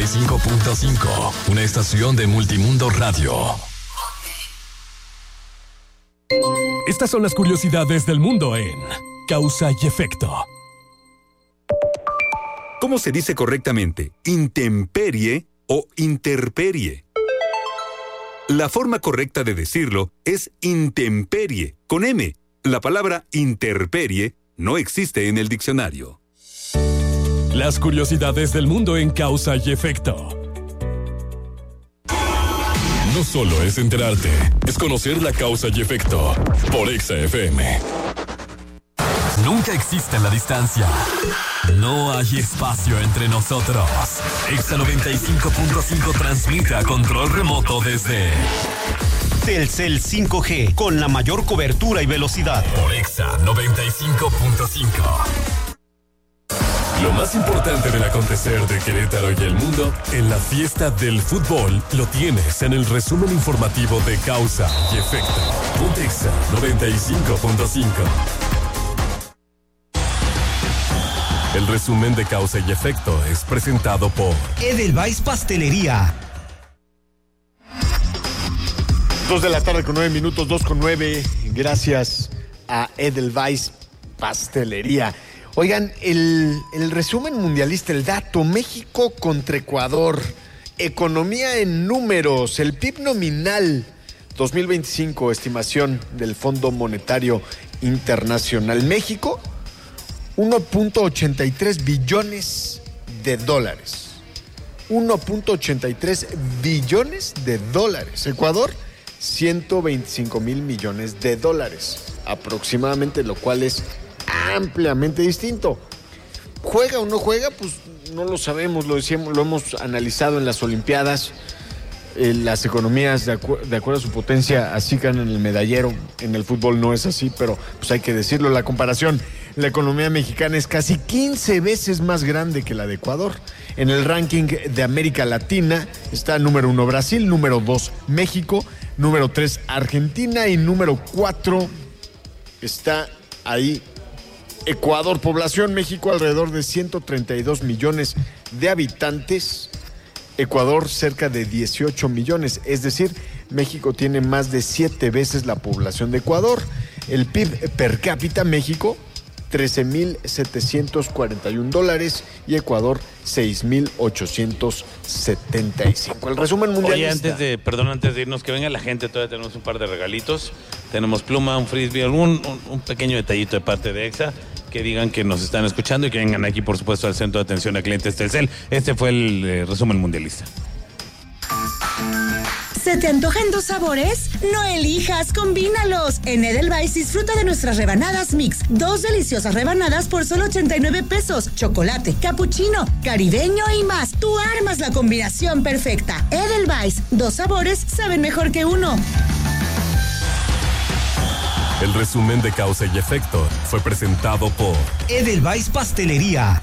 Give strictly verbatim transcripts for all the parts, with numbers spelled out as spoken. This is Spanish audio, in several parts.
y cinco punto cinco, una estación de Multimundo Radio. Estas son las curiosidades del mundo en Causa y Efecto. ¿Cómo se dice correctamente? ¿Intemperie o interperie? La forma correcta de decirlo es intemperie, con M. La palabra interperie no existe en el diccionario. Las curiosidades del mundo en Causa y Efecto. No solo es enterarte, es conocer la causa y efecto. Por Exa F M. Nunca existe la distancia. No hay espacio entre nosotros. Exa noventa y cinco punto cinco transmite a control remoto desde Telcel cinco G, con la mayor cobertura y velocidad. Por Exa noventa y cinco punto cinco. Lo más importante del acontecer de Querétaro y el mundo en la fiesta del fútbol lo tienes en el resumen informativo de Causa y Efecto. Por Exa noventa y cinco punto cinco. El resumen de Causa y Efecto es presentado por Edelweiss Pastelería. Dos de la tarde con nueve minutos, dos con nueve. Gracias a Edelweiss Pastelería. Oigan, el, el resumen mundialista, el dato: México contra Ecuador. Economía en números, el P I B nominal dos mil veinticinco, estimación del Fondo Monetario Internacional. México, uno punto ochenta y tres billones de dólares. uno punto ochenta y tres billones de dólares. Ecuador, ciento veinticinco mil millones de dólares aproximadamente, lo cual es ampliamente distinto. ¿Juega o no juega? Pues no lo sabemos, lo decíamos, lo hemos analizado en las Olimpiadas. Eh, las economías, de, acu- de acuerdo a su potencia, así ganan el medallero. En el fútbol no es así, pero pues hay que decirlo. La comparación: la economía mexicana es casi quince veces más grande que la de Ecuador. En el ranking de América Latina está número uno Brasil, número dos México, número tres Argentina y número cuatro está ahí Ecuador. Población: México alrededor de ciento treinta y dos millones de habitantes, Ecuador cerca de dieciocho millones, es decir, México tiene más de siete veces la población de Ecuador. El P I B per cápita: México trece mil setecientos cuarenta y un dólares y Ecuador seis mil ochocientos setenta y cinco. El resumen mundialista. Oye, antes de, perdón, antes de irnos, que venga la gente, todavía tenemos un par de regalitos. Tenemos pluma, un frisbee, algún un, un pequeño detallito de parte de Exa, que digan que nos están escuchando y que vengan aquí, por supuesto, al Centro de Atención a Clientes Telcel. Este fue el eh, resumen mundialista. ¿Se te antojan dos sabores? No elijas, combínalos. En Edelweiss disfruta de nuestras rebanadas mix. Dos deliciosas rebanadas por solo ochenta y nueve pesos. Chocolate, capuchino, caribeño y más. Tú armas la combinación perfecta. Edelweiss, dos sabores saben mejor que uno. El resumen de Causa y Efecto fue presentado por Edelweiss Pastelería.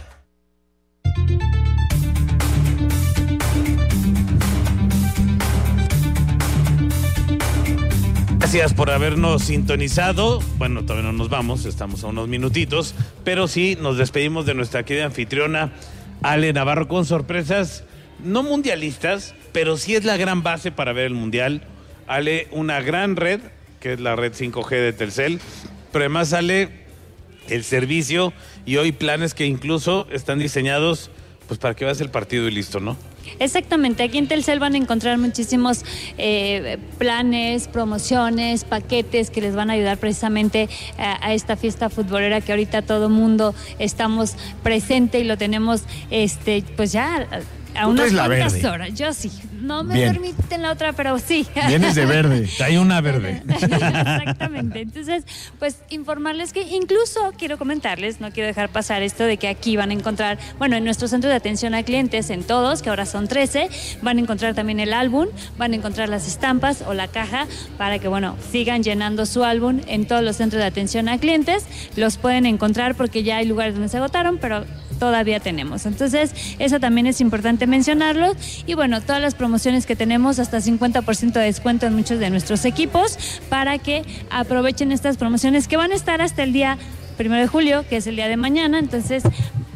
Gracias por habernos sintonizado. Bueno, todavía no nos vamos, estamos a unos minutitos, pero sí nos despedimos de nuestra querida anfitriona Ale Navarro con sorpresas no mundialistas, pero sí es la gran base para ver el mundial. Ale, una gran red, que es la red cinco G de Telcel, pero además Ale, el servicio y hoy planes que incluso están diseñados pues para que veas el partido y listo, ¿no? Exactamente, aquí en Telcel van a encontrar muchísimos eh, planes, promociones, paquetes que les van a ayudar precisamente a, a esta fiesta futbolera que ahorita todo mundo estamos presente y lo tenemos este pues ya a unas cuantas horas. Yo sí, no me Bien. permiten la otra, pero sí. Vienes de verde. Hay una verde. Exactamente. Entonces, pues informarles que incluso quiero comentarles, no quiero dejar pasar esto de que aquí van a encontrar, bueno, en nuestro centro de atención a clientes, en todos, que ahora son trece, van a encontrar también el álbum, van a encontrar las estampas o la caja para que, bueno, sigan llenando su álbum en todos los centros de atención a clientes. Los pueden encontrar porque ya hay lugares donde se agotaron, pero todavía tenemos. Entonces, eso también es importante mencionarlo. Y bueno, todas las promociones que tenemos, hasta cincuenta por ciento de descuento en muchos de nuestros equipos, para que aprovechen estas promociones que van a estar hasta el día primero de julio, que es el día de mañana. Entonces,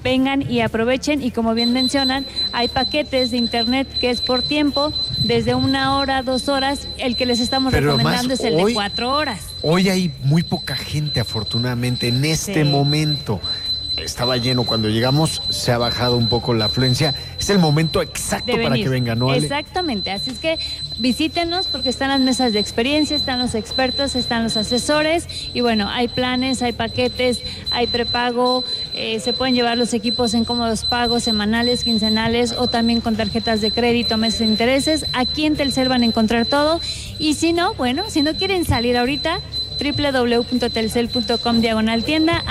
vengan y aprovechen, y como bien mencionan, hay paquetes de internet que es por tiempo, desde una hora, dos horas, el que les estamos Pero recomendando más es el hoy- de cuatro horas. Hoy hay muy poca gente, afortunadamente, en este Sí. momento. Estaba lleno cuando llegamos, se ha bajado un poco la afluencia. Es el momento exacto De para venir. que vengan, ¿no, Ale? Exactamente, así es que visítenos porque están las mesas de experiencia, están los expertos, están los asesores y bueno, hay planes, hay paquetes, hay prepago, eh, se pueden llevar los equipos en cómodos pagos semanales, quincenales o también con tarjetas de crédito, meses de intereses. Aquí en Telcel van a encontrar todo y si no, bueno, si no quieren salir ahorita, doble u doble u doble u punto telcel punto com diagonal tienda.